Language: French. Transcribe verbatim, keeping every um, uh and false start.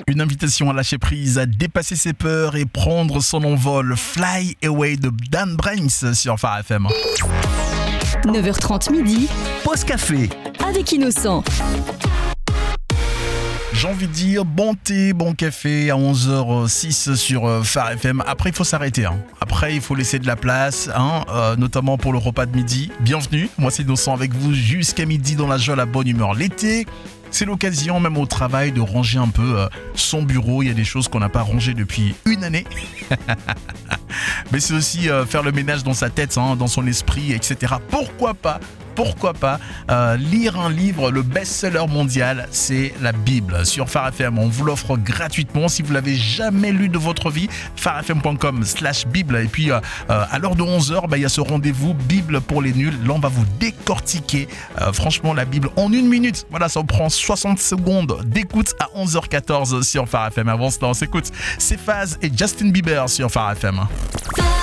Une invitation à lâcher prise, à dépasser ses peurs et prendre son envol. Fly Away de Dan Brains sur Phare F M. neuf heures trente midi. Pause café. Avec Innocent. J'ai envie de dire bon thé, bon café à onze heures six sur Phare F M. Après, il faut s'arrêter. Hein. Après, il faut laisser de la place, hein, euh, notamment pour le repas de midi. Bienvenue, moi c'est Innocent avec vous jusqu'à midi dans la joie, la bonne humeur. L'été, c'est l'occasion même au travail de ranger un peu euh, son bureau. Il y a des choses qu'on n'a pas rangées depuis une année. Mais c'est aussi euh, faire le ménage dans sa tête, hein, dans son esprit, et cetera. Pourquoi pas Pourquoi pas euh, lire un livre, le best-seller mondial, c'est la Bible. Sur Phare F M, on vous l'offre gratuitement. Si vous l'avez jamais lu de votre vie, pharefm point com slash Bible. Et puis, euh, euh, à l'heure de onze heures, bah, il y a ce rendez-vous Bible pour les nuls. Là, on va vous décortiquer, euh, franchement, la Bible en une minute. Voilà, ça vous prend soixante secondes d'écoute à onze heures quatorze sur Phare F M. Avant cela, on s'écoute. C'est Phase et Justin Bieber sur Phare F M.